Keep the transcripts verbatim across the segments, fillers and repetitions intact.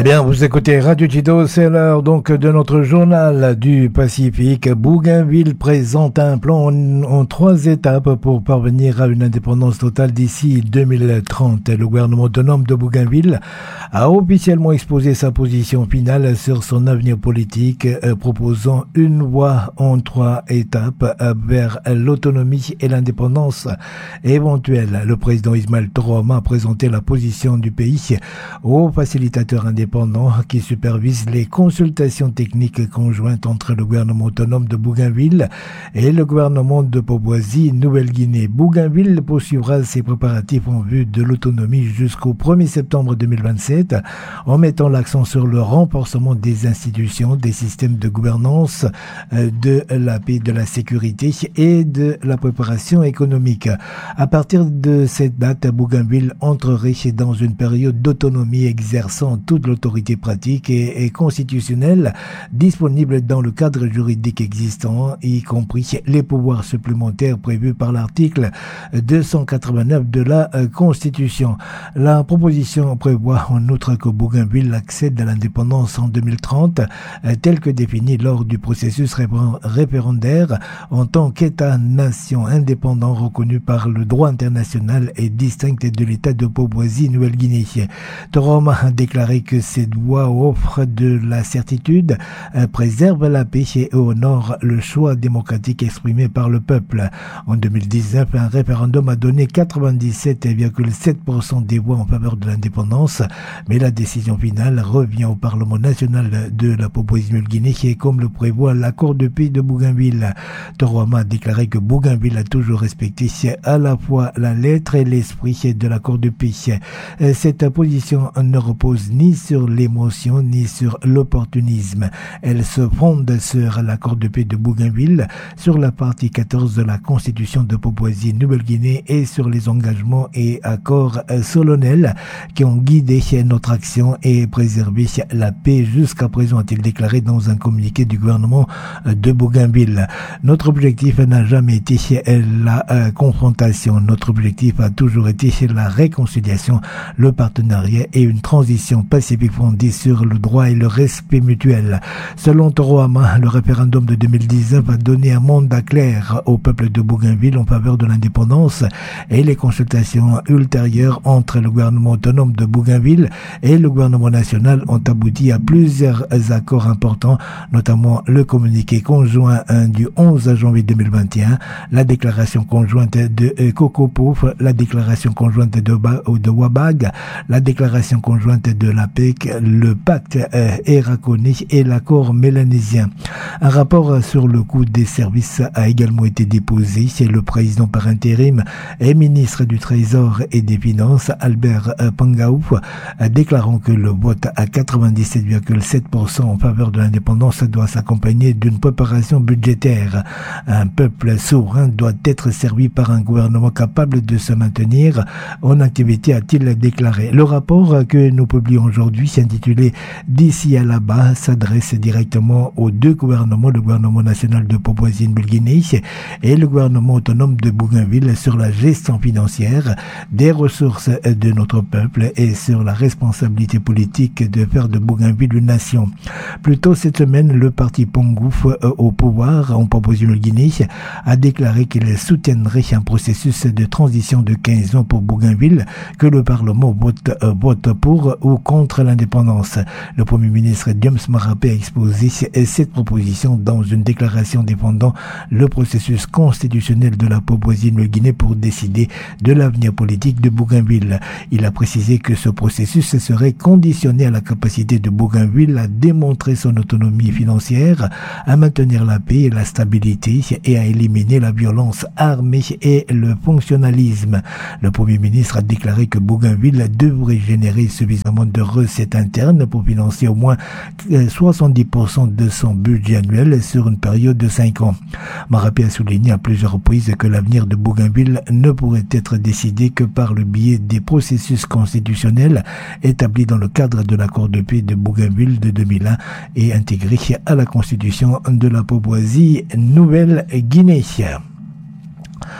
Eh bien, vous écoutez Radio Tito, c'est l'heure donc de notre journal du Pacifique. Bougainville présente un plan en, en trois étapes pour parvenir à une indépendance totale d'ici deux mille trente. Le gouvernement autonome de Bougainville a officiellement exposé sa position finale sur son avenir politique, euh, proposant une voie en trois étapes euh, vers l'autonomie et l'indépendance éventuelle. Le président Ismaël Toroma a présenté la position du pays au facilitateur indépendant qui supervise les consultations techniques conjointes entre le gouvernement autonome de Bougainville et le gouvernement de Papouasie-Nouvelle-Guinée. Bougainville poursuivra ses préparatifs en vue de l'autonomie jusqu'au premier septembre deux mille vingt-sept en mettant l'accent sur le renforcement des institutions, des systèmes de gouvernance, de la paix, de la sécurité et de la préparation économique. À partir de cette date, Bougainville entrerait dans une période d'autonomie exerçant toute l'autorité pratique et, et constitutionnelle disponible dans le cadre juridique existant, y compris les pouvoirs supplémentaires prévus par l'article deux cent quatre-vingt-neuf de la Constitution. La proposition prévoit en outre que Bougainville accède à l'indépendance en deux mille trente, tel que défini lors du processus référendaire en tant qu'État-nation indépendant reconnu par le droit international et distinct de l'État de Papouasie-Nouvelle-Guinée. Toroma a déclaré que cette voie offre de la certitude, préserve la paix et honore le choix démocratique exprimé par le peuple. En deux mille dix-neuf, un référendum a donné quatre-vingt-dix-sept virgule sept pour cent des voix en faveur de l'indépendance, mais la décision finale revient au Parlement national de la Papouasie-Nouvelle-Guinée, comme le prévoit l'accord de paix de Bougainville. Toroma a déclaré que Bougainville a toujours respecté à la fois la lettre et l'esprit de l'accord de paix. Cette position ne repose ni sur l'émotion ni sur l'opportunisme. Elle se fonde sur l'accord de paix de Bougainville, sur la partie quatorze de la Constitution de Papouasie-Nouvelle-Guinée et sur les engagements et accords solennels qui ont guidé notre action et préservé la paix jusqu'à présent, a-t-il déclaré dans un communiqué du gouvernement de Bougainville. Notre objectif n'a jamais été la confrontation. Notre objectif a toujours été la réconciliation, le partenariat et une transition pacifique fondée sur le droit et le respect mutuel. Selon Toroma, le référendum de deux mille dix-neuf a donné un mandat clair au peuple de Bougainville en faveur de l'indépendance et les consultations ultérieures entre le gouvernement autonome de Bougainville et le gouvernement national ont abouti à plusieurs accords importants, notamment le communiqué conjoint du onze janvier deux mille vingt et un, la déclaration conjointe de Cocopouf, la déclaration conjointe de, de Wabag, la déclaration conjointe de la P E C, le pacte euh, Erakoné et l'accord mélanésien. Un rapport sur le coût des services a également été déposé chez le président par intérim et ministre du Trésor et des Finances, Albert euh, Pangaouf, euh, déclarant que le vote à quatre-vingt-dix-sept virgule sept pour cent en faveur de l'indépendance doit s'accompagner d'une préparation budgétaire. Un peuple souverain doit être servi par un gouvernement capable de se maintenir en activité, a-t-il déclaré. Le rapport que nous publions aujourd'hui, intitulé « D'ici à là-bas », s'adresse directement aux deux gouvernements, le gouvernement national de Papouasie-Nouvelle-Guinée et le gouvernement autonome de Bougainville, sur la gestion financière des ressources de notre peuple et sur la responsabilité politique de faire de Bougainville une nation. Plus tôt cette semaine, le parti Pongouf au pouvoir en Papouasie-Nouvelle-Guinée a déclaré qu'il soutiendrait un processus de transition de quinze ans pour Bougainville, que le Parlement vote, euh, vote pour ou contre l'indépendance. Le Premier ministre James Marape a exposé cette proposition dans une déclaration défendant le processus constitutionnel de la Papouasie-Nouvelle-Guinée pour décider de l'avenir politique de Bougainville. Il a précisé que ce processus serait conditionné à la capacité de Bougainville à démontrer son autonomie financière, à maintenir la paix et la stabilité et à éliminer la violence armée et le fonctionnalisme. Le Premier ministre a déclaré que Bougainville devrait générer suffisamment de recettes internes pour financer au moins soixante-dix pour cent de son budget annuel sur une période de cinq ans. Marape a souligné à plusieurs reprises que l'avenir de Bougainville ne pourrait être décidé que par le biais des processus constitutionnels établis dans le cadre de l'accord de paix de Bougainville de deux mille un et intégrés à la constitution de la Papouasie-Nouvelle-Guinée.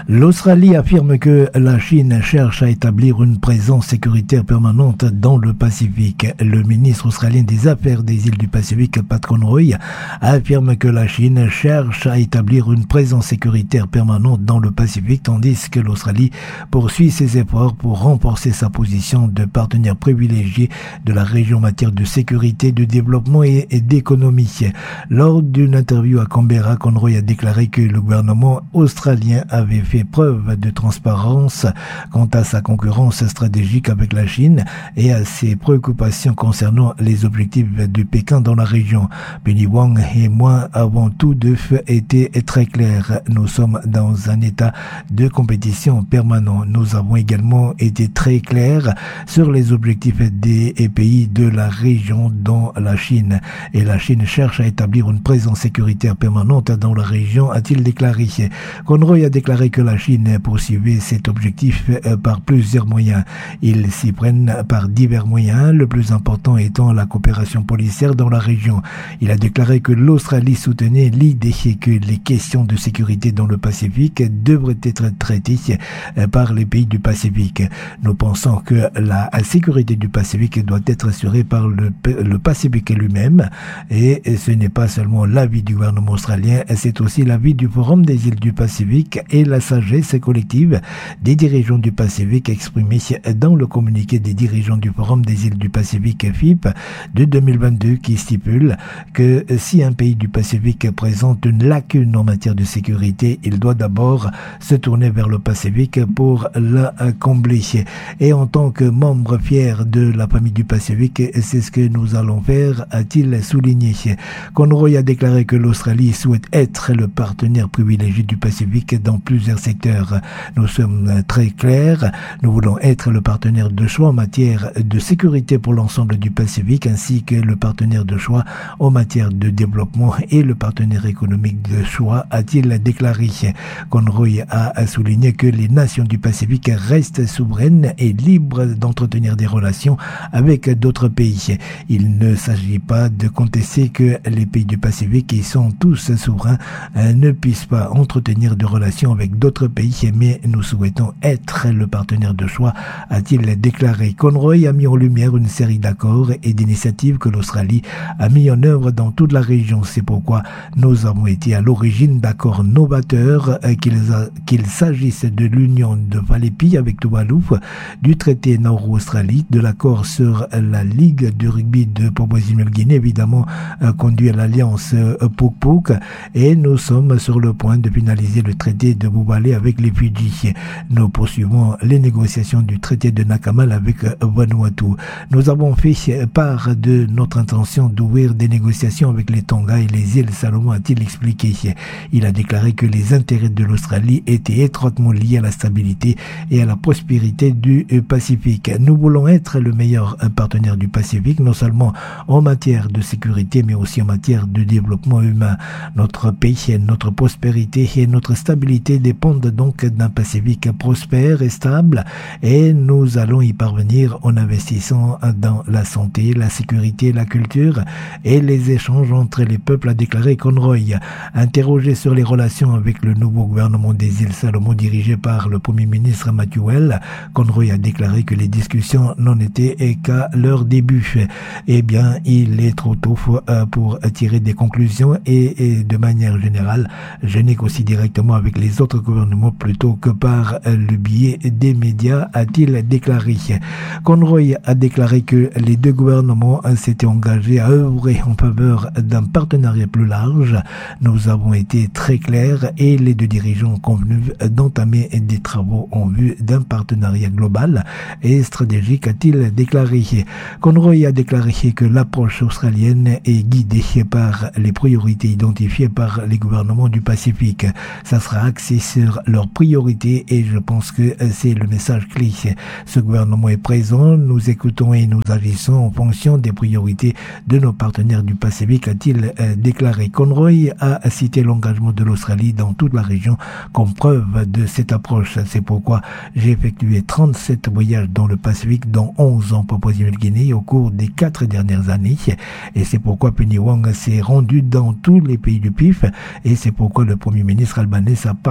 L'Australie affirme que la Chine cherche à établir une présence sécuritaire permanente dans le Pacifique. Le ministre australien des Affaires des îles du Pacifique, Pat Conroy, affirme que la Chine cherche à établir une présence sécuritaire permanente dans le Pacifique, tandis que l'Australie poursuit ses efforts pour renforcer sa position de partenaire privilégié de la région en matière de sécurité, de développement et d'économie. Lors d'une interview à Canberra, Conroy a déclaré que le gouvernement australien avait fait preuve de transparence quant à sa concurrence stratégique avec la Chine et à ses préoccupations concernant les objectifs de Pékin dans la région. Penny Wong et moi avons tous deux été très clairs. Nous sommes dans un état de compétition permanent. Nous avons également été très clairs sur les objectifs des pays de la région dans la Chine. Et la Chine cherche à établir une présence sécuritaire permanente dans la région, a-t-il déclaré. Conroy a déclaré que la Chine poursuivait cet objectif par plusieurs moyens. Ils s'y prennent par divers moyens, le plus important étant la coopération policière dans la région. Il a déclaré que l'Australie soutenait l'idée que les questions de sécurité dans le Pacifique devraient être traitées par les pays du Pacifique. Nous pensons que la sécurité du Pacifique doit être assurée par le, le Pacifique lui-même, et ce n'est pas seulement l'avis du gouvernement australien, c'est aussi l'avis du Forum des îles du Pacifique et la sagesse collective des dirigeants du Pacifique exprimée dans le communiqué des dirigeants du Forum des îles du Pacifique F I P de deux mille vingt-deux qui stipule que si un pays du Pacifique présente une lacune en matière de sécurité, il doit d'abord se tourner vers le Pacifique pour la combler. Et en tant que membre fier de la famille du Pacifique, c'est ce que nous allons faire, a-t-il souligné. Conroy a déclaré que l'Australie souhaite être le partenaire privilégié du Pacifique dans plusieurs secteurs. Nous sommes très clairs, nous voulons être le partenaire de choix en matière de sécurité pour l'ensemble du Pacifique, ainsi que le partenaire de choix en matière de développement et le partenaire économique de choix, a-t-il déclaré. Conroy a souligné que les nations du Pacifique restent souveraines et libres d'entretenir des relations avec d'autres pays. Il ne s'agit pas de contester que les pays du Pacifique, qui sont tous souverains, ne puissent pas entretenir de relations avec d'autres pays, mais nous souhaitons être le partenaire de choix, a-t-il déclaré. Conroy a mis en lumière une série d'accords et d'initiatives que l'Australie a mis en œuvre dans toute la région. C'est pourquoi nous avons été à l'origine d'accords novateurs, qu'il, qu'il s'agisse de l'union de Vallépie avec Tuvalu, du traité Nauru-Australie, de l'accord sur la Ligue de rugby de Papouasie-Nouvelle-Guinée, évidemment euh, conduit à l'alliance euh, Puk-Puk, et nous sommes sur le point de finaliser le traité de Boubalé avec les Fidji. Nous poursuivons les négociations du traité de Nakamal avec euh, Vanuatu. Nous avons fait part de notre intention d'ouvrir des négociations avec les Tonga et les îles Salomon, a-t-il expliqué. Il a déclaré que les intérêts de l'Australie étaient étroitement liés à la stabilité et à la prospérité du Pacifique. Nous voulons être le meilleur partenaire du Pacifique, non seulement en matière de sécurité, mais aussi en matière de développement humain. Notre pays, notre prospérité et notre stabilité dépendent donc d'un Pacifique prospère et stable, et nous allons y parvenir en investissant dans la santé, la sécurité, la culture et les échanges entre les peuples, a déclaré Conroy. Interrogé sur les relations avec le nouveau gouvernement des îles Salomon dirigé par le Premier ministre Matthew Well, Conroy a déclaré que les discussions n'en étaient qu'à leur début. Eh bien, il est trop tôt pour tirer des conclusions et, et de manière générale, je négocie directement avec les autres gouvernements plutôt que par le biais des médias, a-t-il déclaré. Conroy a déclaré que les deux gouvernements s'étaient engagés à œuvrer en faveur d'un partenariat plus large. Nous avons été très clairs et les deux dirigeants ont convenu d'entamer des travaux en vue d'un partenariat global et stratégique, a-t-il déclaré. Conroy a déclaré que l'approche australienne est guidée par les priorités identifiées par les gouvernements du Pacifique. Ça sera axé sur leurs priorités et je pense que c'est le message clé. Ce gouvernement est présent, nous écoutons et nous agissons en fonction des priorités de nos partenaires du Pacifique, a-t-il déclaré. Conroy a cité l'engagement de l'Australie dans toute la région comme preuve de cette approche. C'est pourquoi j'ai effectué trente-sept voyages dans le Pacifique, dont onze en Papouasie-Nouvelle-Guinée au cours des quatre dernières années. Et c'est pourquoi Penny Wong s'est rendu dans tous les pays du P I F. Et c'est pourquoi le Premier ministre albanais a parcouru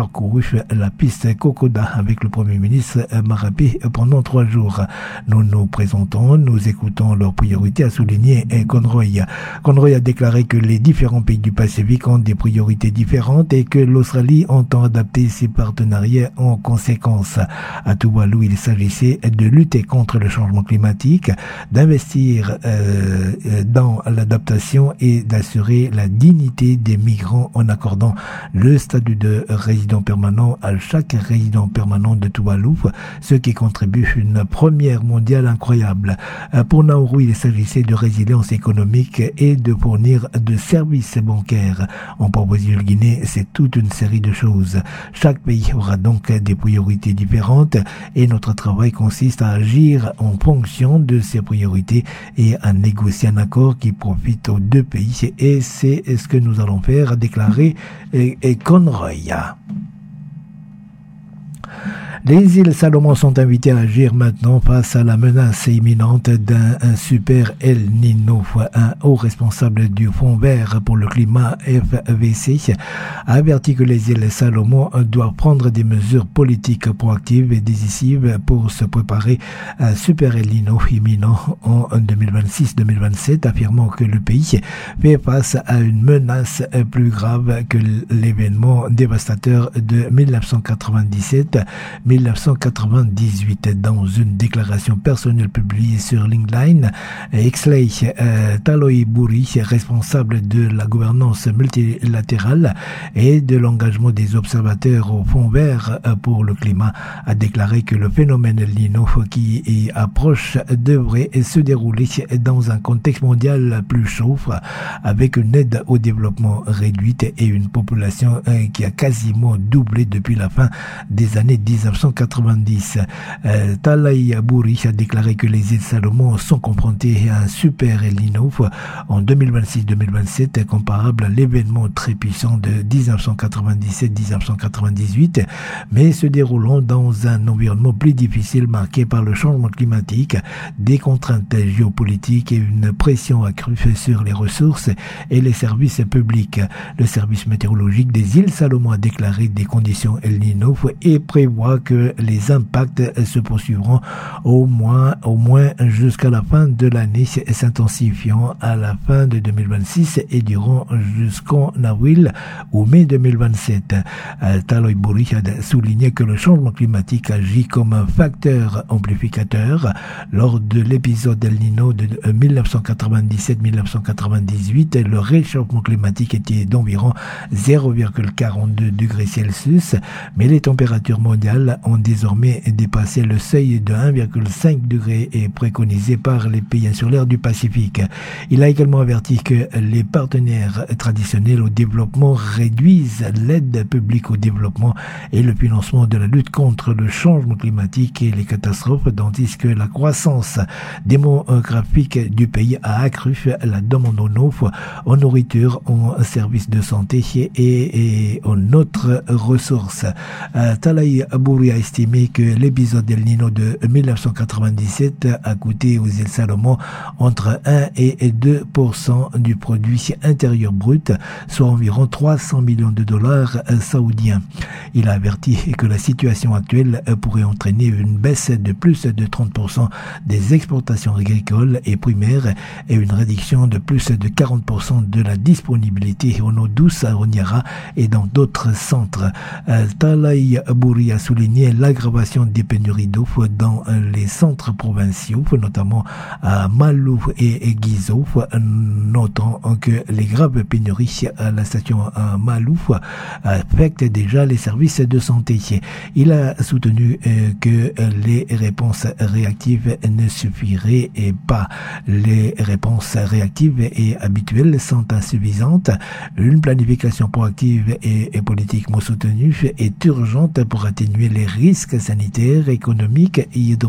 parcouru la piste Kokoda avec le Premier ministre Marape pendant trois jours. Nous nous présentons, nous écoutons leurs priorités, a souligné Conroy. Conroy a déclaré que les différents pays du Pacifique ont des priorités différentes et que l'Australie entend adapter ses partenariats en conséquence. À Tuvalu, il s'agissait de lutter contre le changement climatique, d'investir euh, dans l'adaptation et d'assurer la dignité des migrants en accordant le statut de résident permanent à chaque résident permanent de Tuvalu, ce qui contribue à une première mondiale incroyable. Pour Nauru, il s'agissait de résilience économique et de fournir de services bancaires. En Papouasie-Nouvelle-Guinée, c'est toute une série de choses. Chaque pays aura donc des priorités différentes et notre travail consiste à agir en fonction de ces priorités et à négocier un accord qui profite aux deux pays, et c'est ce que nous allons faire, a déclaré Conroy. Les îles Salomon sont invitées à agir maintenant face à la menace imminente d'un super El Niño. Un haut responsable du Fonds vert pour le climat F V C a averti que les îles Salomon doivent prendre des mesures politiques proactives et décisives pour se préparer à un super El Niño imminent en deux mille vingt-six deux mille vingt-sept, affirmant que le pays fait face à une menace plus grave que l'événement dévastateur de dix-neuf cent quatre-vingt-dix-sept dix-neuf cent quatre-vingt-dix-huit. Dans une déclaration personnelle publiée sur LinkedIn, Exley euh, Taloi Buri, responsable de la gouvernance multilatérale et de l'engagement des observateurs au Fonds vert pour le climat, a déclaré que le phénomène El Niño qui y approche devrait se dérouler dans un contexte mondial plus chaud, avec une aide au développement réduite et une population euh, qui a quasiment doublé depuis la fin des années dix-neuf cent quatre-vingt-dix. Euh, Talai Buri a déclaré que les îles Salomon sont confrontées à un super El Niño en deux mille vingt-six deux mille vingt-sept, comparable à l'événement très puissant de dix-neuf cent quatre-vingt-dix-sept dix-neuf cent quatre-vingt-dix-huit, mais se déroulant dans un environnement plus difficile marqué par le changement climatique, des contraintes géopolitiques et une pression accrue sur les ressources et les services publics. Le service météorologique des îles Salomon a déclaré des conditions El Niño et prévoit que les impacts se poursuivront au moins, au moins jusqu'à la fin de l'année, s'intensifiant à la fin de deux mille vingt-six et durant jusqu'en avril ou mai deux mille vingt-sept. Taloi Buri a souligné que le changement climatique agit comme un facteur amplificateur. Lors de l'épisode El Niño de dix-neuf cent quatre-vingt-dix-sept dix-neuf cent quatre-vingt-dix-huit, le réchauffement climatique était d'environ zéro virgule quarante-deux degrés Celsius, mais les températures mondiales ont désormais dépassé le seuil de un virgule cinq degrés et préconisé par les pays insulaires du Pacifique. Il a également averti que les partenaires traditionnels au développement réduisent l'aide publique au développement et le financement de la lutte contre le changement climatique et les catastrophes, tandis que la croissance démographique du pays a accru la demande en eau, en nourriture, en services de santé et, et en autres ressources. Euh, Talai Buri a estimé que l'épisode El Niño de dix-neuf cent quatre-vingt-dix-sept a coûté aux îles Salomon entre un et deux pour cent du produit intérieur brut, soit environ trois cents millions de dollars saoudiens. Il a averti que la situation actuelle pourrait entraîner une baisse de plus de trente pour cent des exportations agricoles et primaires et une réduction de plus de quarante pour cent de la disponibilité en eau douce à Honiara et dans d'autres centres. Euh, Talai Buri a souligné l'aggravation des pénuries d'eau dans les centres provinciaux, notamment à Malou et Gizo, notant que les graves pénuries à la station Malou affectent déjà les services de santé. Il a soutenu que les réponses réactives ne suffiraient pas. Les réponses réactives et habituelles sont insuffisantes. Une planification proactive et, et politiquement soutenue est urgente pour atténuer les les risques sanitaires, économiques,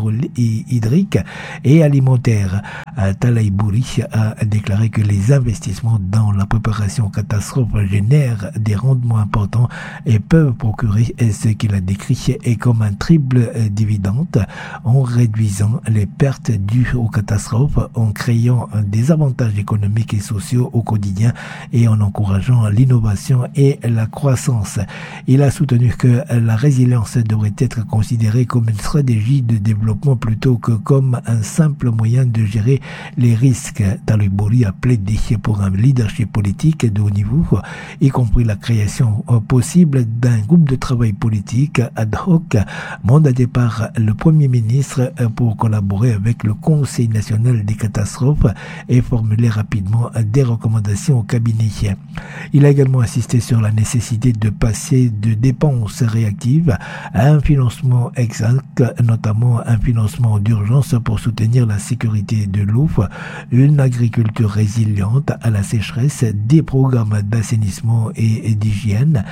hydriques et alimentaires. Talay Bouri a déclaré que les investissements dans la préparation aux catastrophes génèrent des rendements importants et peuvent procurer ce qu'il a décrit comme un triple dividende en réduisant les pertes dues aux catastrophes, en créant des avantages économiques et sociaux au quotidien et en encourageant l'innovation et la croissance. Il a soutenu que la résilience devrait être considérée comme une stratégie de développement plutôt que comme un simple moyen de gérer les risques. Talay Bouri a plaidé pour un leadership politique de haut niveau, y compris la création possible d'un groupe de travail politique ad hoc mandaté par le Premier ministre pour collaborer avec le Conseil national des catastrophes et formuler rapidement des recommandations au cabinet. Il a également insisté sur la nécessité de passer de dépenses réactives à un financement exact, notamment un financement d'urgence pour soutenir la sécurité de l'eau, une agriculture résiliente à la sécheresse, des programmes d'assainissement et d'hygiène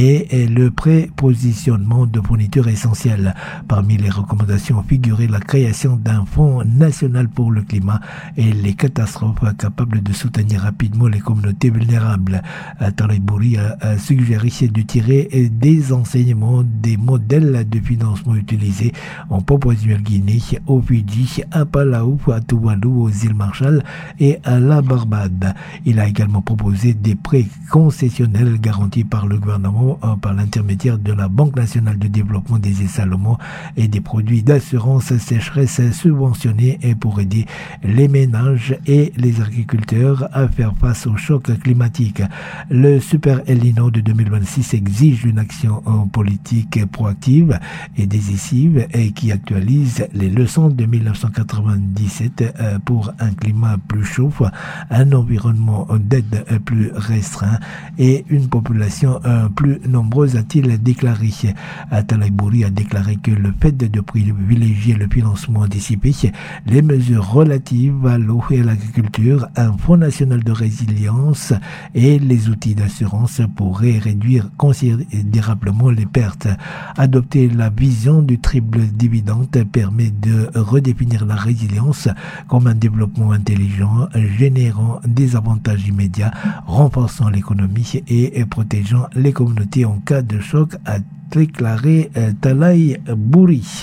et le prépositionnement de fournitures essentielles. Parmi les recommandations figurait la création d'un fonds national pour le climat et les catastrophes capables de soutenir rapidement les communautés vulnérables. Talay Bouri a suggéré de tirer des enseignements des modèles de financement utilisés en Papouasie-Nouvelle-Guinée, au Fidji, à Palau, à Tuvalu, aux îles Marshall et à la Barbade. Il a également proposé des prêts concessionnels garantis par le gouvernement par l'intermédiaire de la Banque nationale de développement des îles Salomon et des produits d'assurance sécheresse subventionnés pour aider les ménages et les agriculteurs à faire face au choc climatique. Le Super El Niño de deux mille vingt-six exige une action politique proactive et décisive et qui actualise les leçons de mille neuf cent quatre-vingt-dix-sept pour un climat plus chaud, un environnement d'aide plus restreint et une population plus nombreuse, a-t-il déclaré. Talay Bouri a déclaré que le fait de privilégier le financement anticipé, les mesures relatives à l'eau et à l'agriculture, un fonds national de résilience et les outils d'assurance pourraient réduire considérablement les pertes. Adopter la vision du triple dividende permet de redéfinir la résilience comme un développement intelligent, générant des avantages immédiats, renforçant l'économie et protégeant les communautés en cas de choc, a déclaré Talay Bouri.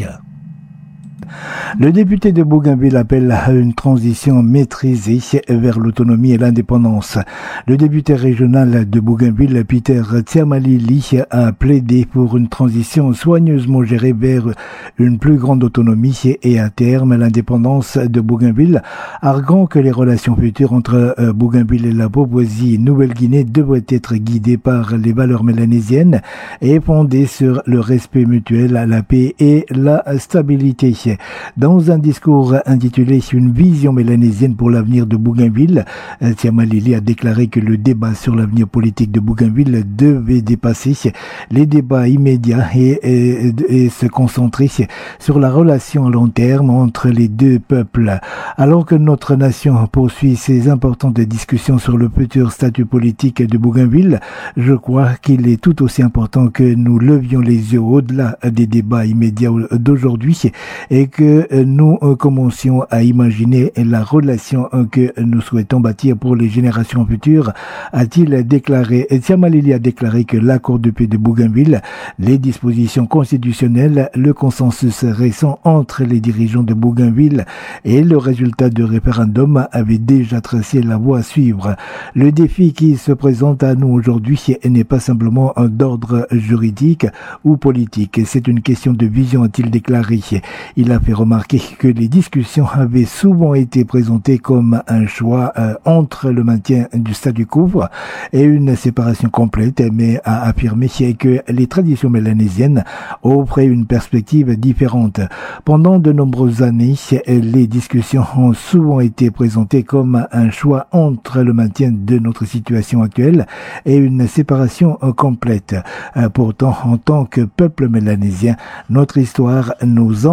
Le député de Bougainville appelle à une transition maîtrisée vers l'autonomie et l'indépendance. Le député régional de Bougainville, Peter Tiamalili, a plaidé pour une transition soigneusement gérée vers une plus grande autonomie et à terme l'indépendance de Bougainville, arguant que les relations futures entre Bougainville et la Papouasie-Nouvelle-Guinée devraient être guidées par les valeurs mélanésiennes et fondées sur le respect mutuel, la paix et la stabilité. Dans un discours intitulé « Une vision mélanésienne pour l'avenir de Bougainville », Tiamalili a déclaré que le débat sur l'avenir politique de Bougainville devait dépasser les débats immédiats et, et, et se concentrer sur la relation à long terme entre les deux peuples. Alors que notre nation poursuit ses importantes discussions sur le futur statut politique de Bougainville, je crois qu'il est tout aussi important que nous levions les yeux au-delà des débats immédiats d'aujourd'hui et que nous commencions à imaginer la relation que nous souhaitons bâtir pour les générations futures, a-t-il déclaré. Tiamalili a déclaré que l'accord de paix de Bougainville, les dispositions constitutionnelles, le consensus récent entre les dirigeants de Bougainville et le résultat du référendum avaient déjà tracé la voie à suivre. Le défi qui se présente à nous aujourd'hui n'est pas simplement d'ordre juridique ou politique, c'est une question de vision, a-t-il déclaré. Il a fait remarquer que les discussions avaient souvent été présentées comme un choix euh, entre le maintien du statu quo et une séparation complète, mais a affirmé que les traditions mélanésiennes offraient une perspective différente. Pendant de nombreuses années, les discussions ont souvent été présentées comme un choix entre le maintien de notre situation actuelle et une séparation complète. Pourtant, en tant que peuple mélanésien, notre histoire nous enseigne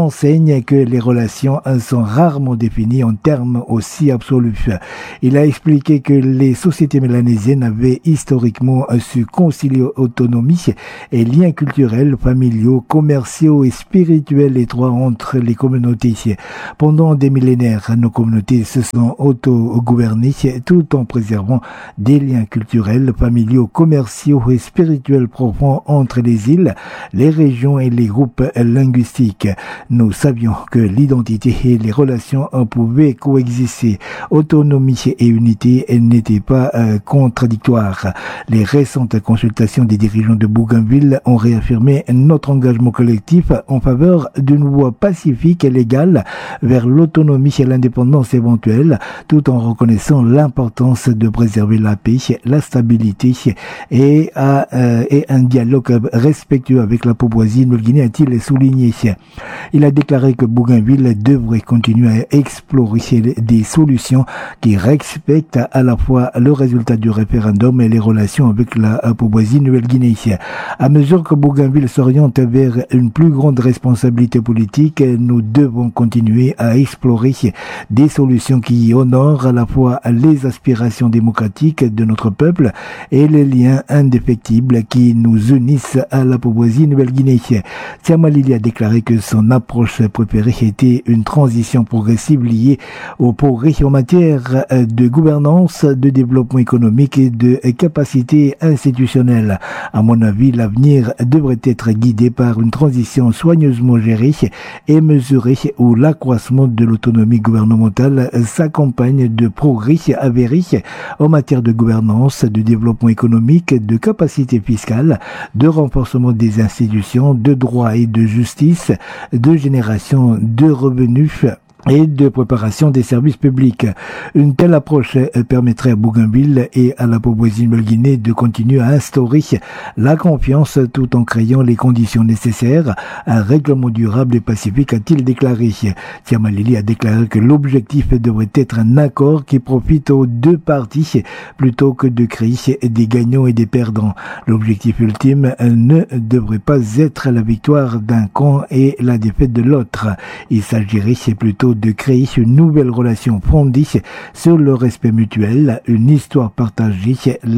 souligne que les relations sont rarement définies en termes aussi absolus. Il a expliqué que les sociétés mélanésiennes avaient historiquement su concilier autonomie et liens culturels, familiaux, commerciaux et spirituels étroits entre les communautés. Pendant des millénaires, nos communautés se sont auto-gouvernées tout en préservant des liens culturels, familiaux, commerciaux et spirituels profonds entre les îles, les régions et les groupes linguistiques. Nous savions que l'identité et les relations pouvaient coexister. Autonomie et unité n'étaient pas euh, contradictoires. Les récentes consultations des dirigeants de Bougainville ont réaffirmé notre engagement collectif en faveur d'une voie pacifique et légale vers l'autonomie et l'indépendance éventuelle, tout en reconnaissant l'importance de préserver la paix, la stabilité et, à, euh, et un dialogue respectueux avec la Papouasie-Nouvelle-Guinée, a-t-il souligné. Il a déclaré que Bougainville devrait continuer à explorer des solutions qui respectent à la fois le résultat du référendum et les relations avec la Papouasie-Nouvelle-Guinée. À mesure que Bougainville s'oriente vers une plus grande responsabilité politique, nous devons continuer à explorer des solutions qui honorent à la fois les aspirations démocratiques de notre peuple et les liens indéfectibles qui nous unissent à la Papouasie-Nouvelle-Guinée. Thiam Malili a déclaré que son approche préférée était une transition progressive liée au progrès en matière de gouvernance, de développement économique et de capacité institutionnelle. À mon avis, l'avenir devrait être guidé par une transition soigneusement gérée et mesurée où l'accroissement de l'autonomie gouvernementale s'accompagne de progrès avérés en matière de gouvernance, de développement économique, de capacité fiscale, de renforcement des institutions, de droit et de justice, de génération de revenus et de préparation des services publics. Une telle approche permettrait à Bougainville et à la Papouasie-Nouvelle-Guinée de continuer à instaurer la confiance tout en créant les conditions nécessaires à un règlement durable et pacifique, a-t-il déclaré. Thiam Malili a déclaré que l'objectif devrait être un accord qui profite aux deux parties plutôt que de créer des gagnants et des perdants. L'objectif ultime ne devrait pas être la victoire d'un camp et la défaite de l'autre. Il s'agirait plutôt de créer une nouvelle relation fondée sur le respect mutuel, une histoire partagée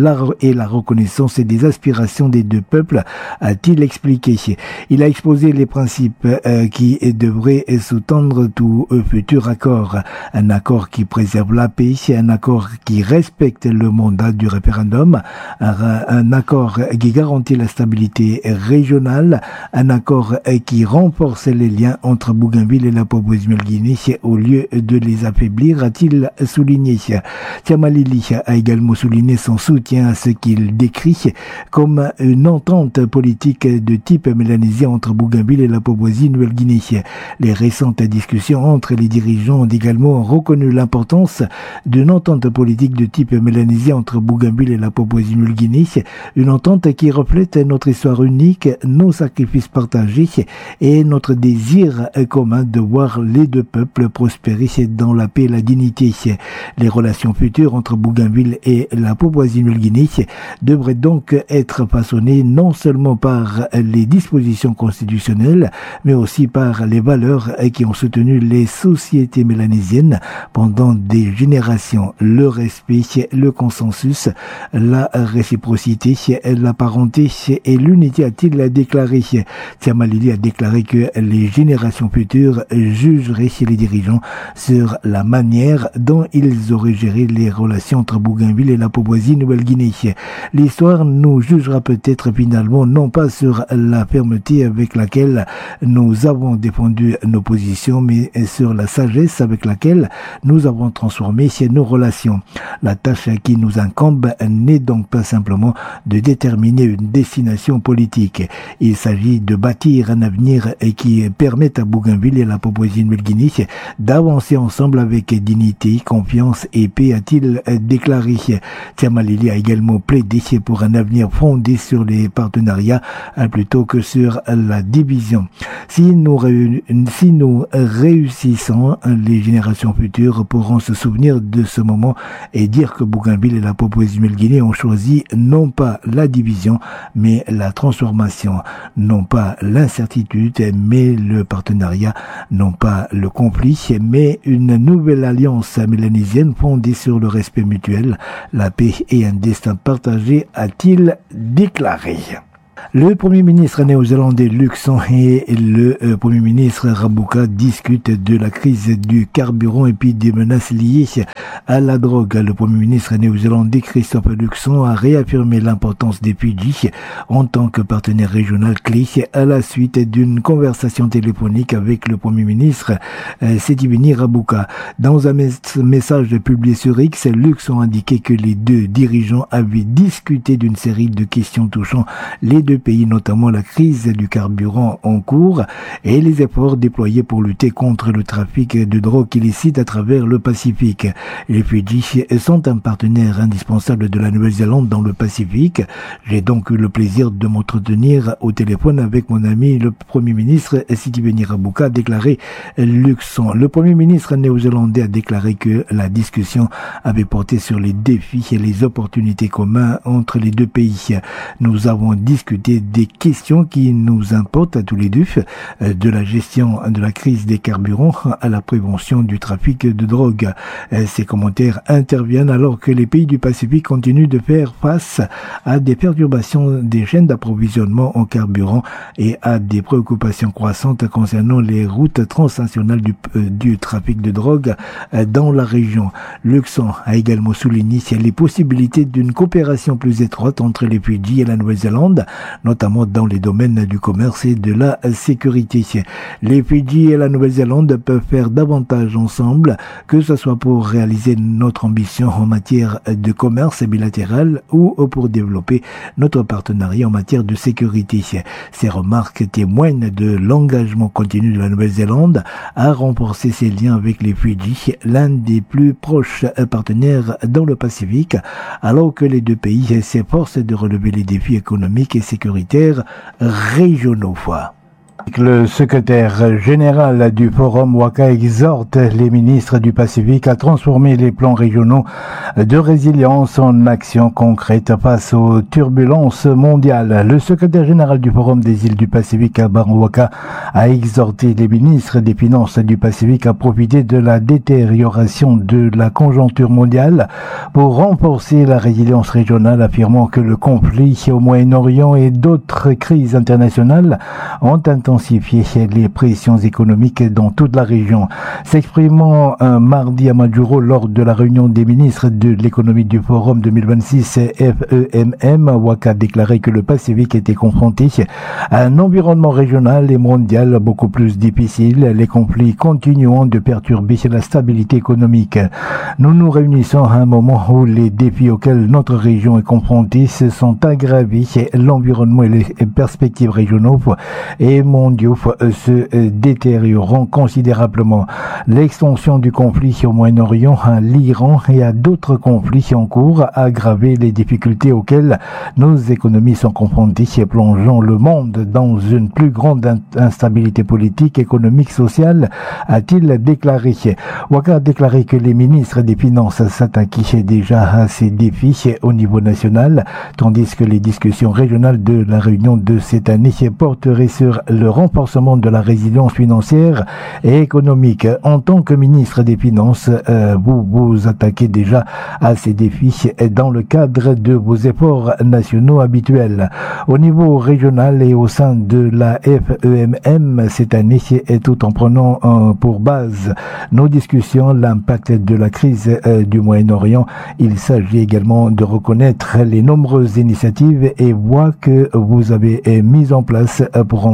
et la reconnaissance des aspirations des deux peuples, a-t-il expliqué. Il a exposé les principes euh, qui devraient sous-tendre tout euh, futur accord. Un accord qui préserve la paix, un accord qui respecte le mandat du référendum, un, un accord qui garantit la stabilité régionale, un accord qui renforce les liens entre Bougainville et la Papouasie-Nouvelle-Guinée au lieu de les affaiblir, a-t-il souligné. Thiam Malili a également souligné son soutien à ce qu'il décrit comme une entente politique de type mélanésien entre Bougainville et la Papouasie-Nouvelle-Guinée. Les récentes discussions entre les dirigeants ont également reconnu l'importance d'une entente politique de type mélanésien entre Bougainville et la Papouasie-Nouvelle-Guinée, une entente qui reflète notre histoire unique, nos sacrifices partagés et notre désir commun de voir les deux peuples prospérer dans la paix et la dignité. Les relations futures entre Bougainville et la Papouasie-Nouvelle-Guinée devraient donc être façonnées non seulement par les dispositions constitutionnelles, mais aussi par les valeurs qui ont soutenu les sociétés mélanésiennes pendant des générations. Le respect, le consensus, la réciprocité, la parenté et l'unité, a-t-il déclaré. Thiam Malili a déclaré que les générations futures jugeraient les dirigeants sur la manière dont ils auraient géré les relations entre Bougainville et la Papouasie-Nouvelle-Guinée. L'histoire nous jugera peut-être finalement non pas sur la fermeté avec laquelle nous avons défendu nos positions, mais sur la sagesse avec laquelle nous avons transformé nos relations. La tâche qui nous incombe n'est donc pas simplement de déterminer une destination politique. Il s'agit de bâtir un avenir qui permette à Bougainville et la Papouasie-Nouvelle-Guinée d'avancer ensemble avec dignité, confiance et paix, a-t-il déclaré. Tiamalili a également plaidé pour un avenir fondé sur les partenariats plutôt que sur la division. Si nous, réu- si nous réussissons, les générations futures pourront se souvenir de ce moment et dire que Bougainville et la Papouasie-Nouvelle-Guinée ont choisi non pas la division, mais la transformation, non pas l'incertitude, mais le partenariat, non pas le conflit, mais une nouvelle alliance mélanésienne fondée sur le respect mutuel, la paix et un destin partagé, a-t-il déclaré. Le Premier ministre néo-zélandais Luxon et le euh, Premier ministre Rabuka discutent de la crise du carburant et puis des menaces liées à la drogue. Le Premier ministre néo-zélandais Christophe Luxon a réaffirmé l'importance des Fidji en tant que partenaire régional clé à la suite d'une conversation téléphonique avec le Premier ministre euh, Sitiveni Rabuka. Dans un mes- message publié sur X, Luxon a indiqué que les deux dirigeants avaient discuté d'une série de questions touchant les deux pays, notamment la crise du carburant en cours et les efforts déployés pour lutter contre le trafic de drogue illicite à travers le Pacifique. Les Fidji sont un partenaire indispensable de la Nouvelle-Zélande dans le Pacifique. J'ai donc eu le plaisir de m'entretenir au téléphone avec mon ami le Premier ministre Sitiveni Rabuka, a déclaré Luxon. Le Premier ministre néo-zélandais a déclaré que la discussion avait porté sur les défis et les opportunités communes entre les deux pays. Nous avons discuté des questions qui nous importent à tous les deux, de la gestion de la crise des carburants à la prévention du trafic de drogue. Ces commentaires interviennent alors que les pays du Pacifique continuent de faire face à des perturbations des chaînes d'approvisionnement en carburant et à des préoccupations croissantes concernant les routes transnationales du, du trafic de drogue dans la région. Luxon a également souligné les possibilités d'une coopération plus étroite entre les Fidji et la Nouvelle-Zélande, notamment dans les domaines du commerce et de la sécurité. Les Fidji et la Nouvelle-Zélande peuvent faire davantage ensemble, que ce soit pour réaliser notre ambition en matière de commerce bilatéral ou pour développer notre partenariat en matière de sécurité. Ces remarques témoignent de l'engagement continu de la Nouvelle-Zélande à renforcer ses liens avec les Fidji, l'un des plus proches partenaires dans le Pacifique, alors que les deux pays s'efforcent de relever les défis économiques et sécuritaires régionaux. Le secrétaire général du Forum Waka exhorte les ministres du Pacifique à transformer les plans régionaux de résilience en actions concrètes face aux turbulences mondiales. Le secrétaire général du Forum des îles du Pacifique à Waka a exhorté les ministres des Finances du Pacifique à profiter de la détérioration de la conjoncture mondiale pour renforcer la résilience régionale, affirmant que le conflit au Moyen-Orient et d'autres crises internationales ont intensifié les pressions économiques dans toute la région. S'exprimant un mardi à Majuro lors de la réunion des ministres de l'économie du Forum deux mille vingt-six F E M M, Waka a déclaré que le Pacifique était confronté à un environnement régional et mondial beaucoup plus difficile, les conflits continuant de perturber la stabilité économique. Nous nous réunissons à un moment où les défis auxquels notre région est confrontée se sont aggravés, l'environnement et les perspectives régionaux et mondiaux se détériorant considérablement. L'extension du conflit au Moyen-Orient, à l'Iran et à d'autres conflits en cours a aggravé les difficultés auxquelles nos économies sont confrontées, plongeant le monde dans une plus grande instabilité politique, économique, sociale, a-t-il déclaré. Waka a déclaré que les ministres des Finances s'attaquaient déjà à ces défis au niveau national, tandis que les discussions régionales de la réunion de cette année porteraient sur le renforcement de la résilience financière et économique. En tant que ministre des Finances, euh, vous vous attaquez déjà à ces défis dans le cadre de vos efforts nationaux habituels. Au niveau régional et au sein de la F E M M cette année, et tout en prenant euh, pour base nos discussions l'impact de la crise euh, du Moyen-Orient, il s'agit également de reconnaître les nombreuses initiatives et voies que vous avez euh, mises en place euh, pour renforcer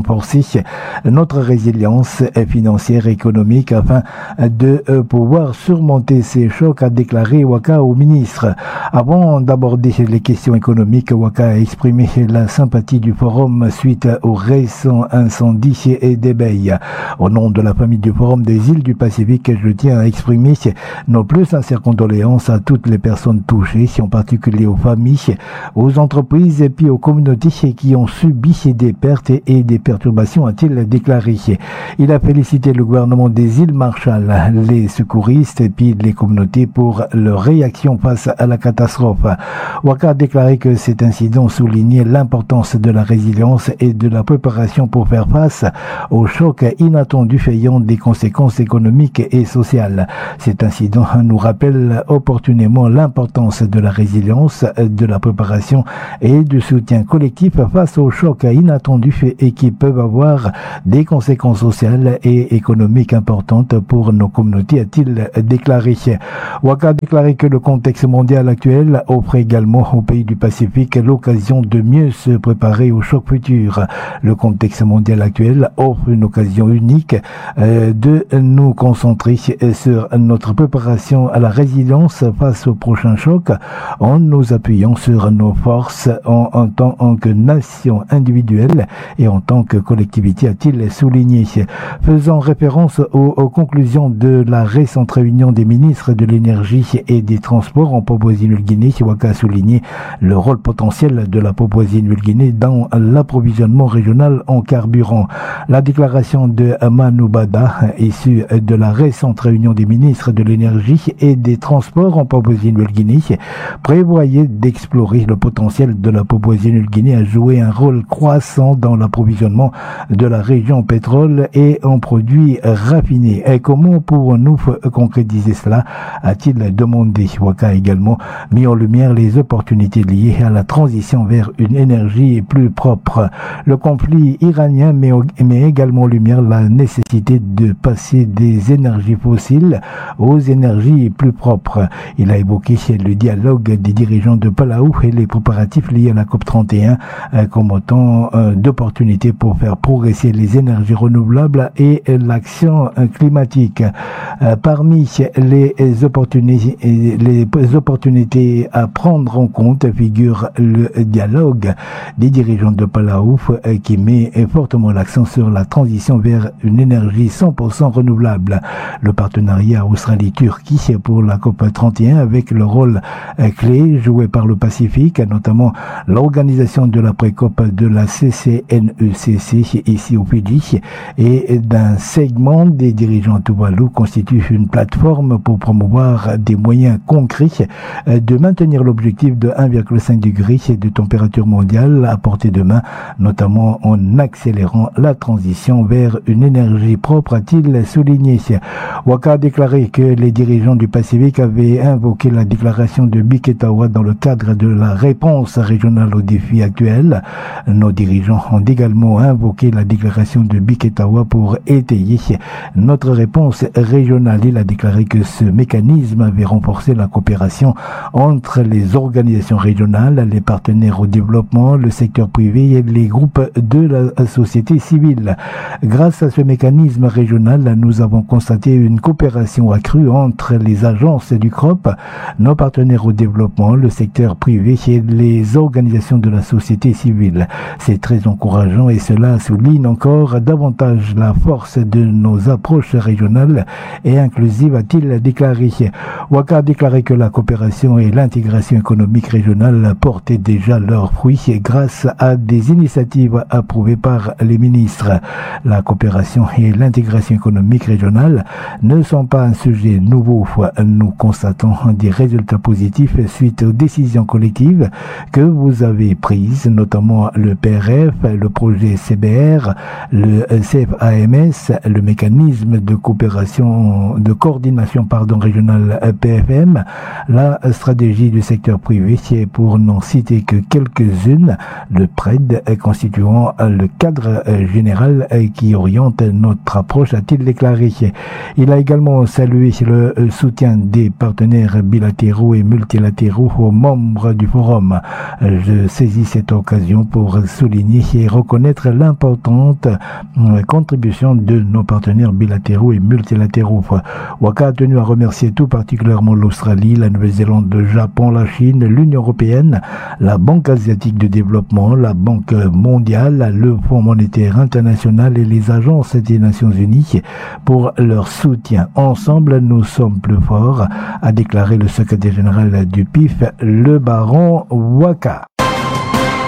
notre résilience financière et économique afin de pouvoir surmonter ces chocs, a déclaré Waka au ministre. Avant d'aborder les questions économiques, Waka a exprimé la sympathie du forum suite au récent incendie et d'éveil. Au nom de la famille du forum des îles du Pacifique, je tiens à exprimer nos plus sincères condoléances à toutes les personnes touchées, en particulier aux familles, aux entreprises et puis aux communautés qui ont subi des pertes et des perturbations, a-t-il déclaré. Il a félicité le gouvernement des îles Marshall, les secouristes et puis les communautés pour leur réaction face à la catastrophe. Waka a déclaré que cet incident soulignait l'importance de la résilience et de la préparation pour faire face aux chocs inattendus ayant des conséquences économiques et sociales. Cet incident nous rappelle opportunément l'importance de la résilience, de la préparation et du soutien collectif face aux chocs inattendus et qui peuvent avoir des conséquences sociales et économiques importantes pour nos communautés, a-t-il déclaré. Waka a déclaré que le contexte mondial actuel offre également aux pays du Pacifique l'occasion de mieux se préparer aux chocs futurs. Le contexte mondial actuel offre une occasion unique euh, de nous concentrer sur notre préparation à la résilience face aux prochains chocs en nous appuyant sur nos forces en, en tant que nation individuelle et en tant que collectivité, a-t-il souligné. Faisant référence aux, aux conclusions de la récente réunion des ministres de l'énergie et des transports en Papouasie-Nouvelle-Guinée, Waka a souligné le rôle potentiel de la Papouasie-Nouvelle-Guinée dans l'approvisionnement régional en carburant. La déclaration de Manu Bada, issue de la récente réunion des ministres de l'énergie et des transports en Papouasie-Nouvelle-Guinée, prévoyait d'explorer le potentiel de la Papouasie-Nouvelle-Guinée à jouer un rôle croissant dans l'approvisionnement de la région en pétrole et en produits raffinés. Et comment pouvons-nous concrétiser cela, a-t-il demandé. Waka a également mis en lumière les opportunités liées à la transition vers une énergie plus propre. Le conflit iranien met, met également en lumière la nécessité de passer des énergies fossiles aux énergies plus propres. Il a évoqué le dialogue des dirigeants de Palau et les préparatifs liés à la COP trente et un euh, comme autant euh, d'opportunités pour faire progresser les énergies renouvelables et l'action euh, climatique. Euh, parmi les opportunités, les opportunités à prendre en compte figure le dialogue des dirigeants de Palau euh, qui met fortement l'accent sur la transition vers une énergie cent pour cent renouvelable. Le partenariat Australie-Turquie pour la COP trente et un avec le rôle euh, clé joué par le Pacifique, notamment l'organisation de la pré-COP de la C C N E C C ici au Fidji et d'un segment des dirigeants Tuvalu constitue une plateforme pour promouvoir des moyens concrets de maintenir l'objectif de un virgule cinq degré de température mondiale à portée de main, notamment en accélérant la transition vers une énergie propre, a-t-il souligné. Waka a déclaré que les dirigeants du Pacifique avaient invoqué la déclaration de Biketawa dans le cadre de la réponse régionale aux défis actuels. Nos dirigeants ont également invoqué la déclaration de Biketawa pour étayer notre réponse régionale. Il a déclaré que ce mécanisme avait renforcé la coopération entre les organisations régionales, les partenaires au développement, le secteur privé et les groupes de la société civile. Grâce à ce mécanisme régional, nous avons constaté une coopération accrue entre les agences du C R O P, nos partenaires au développement, le secteur privé et les organisations de la société civile. C'est très encourageant et cela souligne encore davantage la force de nos approches régionales et inclusives, a-t-il déclaré. Waka a déclaré que la coopération et l'intégration économique régionale portaient déjà leurs fruits grâce à des initiatives approuvées par les ministres. La coopération et l'intégration économique régionale ne sont pas un sujet nouveau. Nous constatons des résultats positifs suite aux décisions collectives que vous avez prises, notamment le P R F, le projet C B R, le C F A M S, le mécanisme de coopération, de coordination pardon, régionale P F M, la stratégie du secteur privé, pour n'en citer que quelques-unes, le P R E D constituant le cadre général qui oriente notre approche, a-t-il déclaré. Il a également salué le soutien des partenaires bilatéraux et multilatéraux aux membres du forum. Je saisis cette occasion pour souligner et reconnaître l'importante euh, contribution de nos partenaires bilatéraux et multilatéraux. Waka a tenu à remercier tout particulièrement l'Australie, la Nouvelle-Zélande, le Japon, la Chine, l'Union européenne, la Banque asiatique de développement, la Banque mondiale, le Fonds monétaire international et les agences des Nations unies pour leur soutien. Ensemble, nous sommes plus forts, a déclaré le secrétaire général du P I F, le baron Waka.